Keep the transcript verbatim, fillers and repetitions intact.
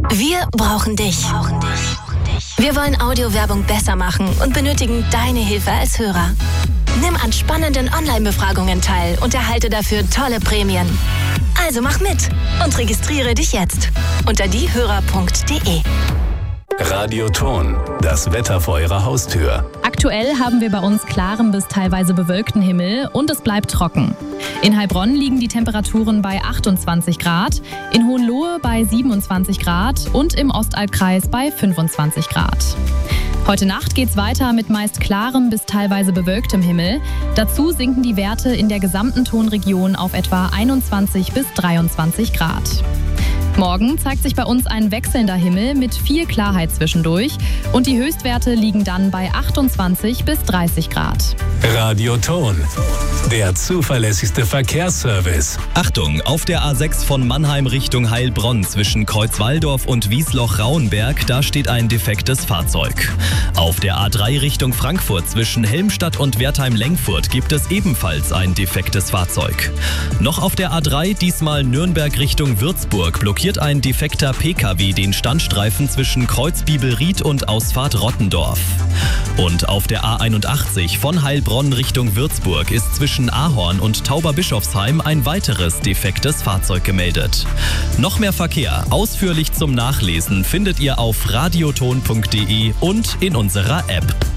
Wir brauchen dich. Wir wollen Audiowerbung besser machen und benötigen deine Hilfe als Hörer. Nimm an spannenden Online-Befragungen teil und erhalte dafür tolle Prämien. Also mach mit und registriere dich jetzt unter diehörer punkt de. Radioton, das Wetter vor Ihrer Haustür. Aktuell haben wir bei uns klaren bis teilweise bewölkten Himmel und es bleibt trocken. In Heilbronn liegen die Temperaturen bei achtundzwanzig Grad, in Hohenlohe bei siebenundzwanzig Grad und im Ostalbkreis bei fünfundzwanzig Grad. Heute Nacht geht's weiter mit meist klarem bis teilweise bewölktem Himmel. Dazu sinken die Werte in der gesamten Tonregion auf etwa einundzwanzig bis dreiundzwanzig Grad. Morgen zeigt sich bei uns ein wechselnder Himmel mit viel Klarheit zwischendurch und die Höchstwerte liegen dann bei achtundzwanzig bis dreißig Grad. Radioton, der zuverlässigste Verkehrsservice. Achtung, auf der A sechs von Mannheim Richtung Heilbronn zwischen Kreuzwaldorf und Wiesloch-Rauenberg, da steht ein defektes Fahrzeug. Auf der A drei Richtung Frankfurt zwischen Helmstadt und Wertheim-Lengfurt gibt es ebenfalls ein defektes Fahrzeug. Noch auf der A drei, diesmal Nürnberg Richtung Würzburg, blockiert ein defekter P K W den Standstreifen zwischen Kreuzbibelried und Ausfahrt Rottendorf. Und auf der A einundachtzig von Heilbronn Richtung Würzburg ist zwischen Ahorn und Tauberbischofsheim ein weiteres defektes Fahrzeug gemeldet. Noch mehr Verkehr, ausführlich zum Nachlesen, findet ihr auf radioton punkt de und in unserer App.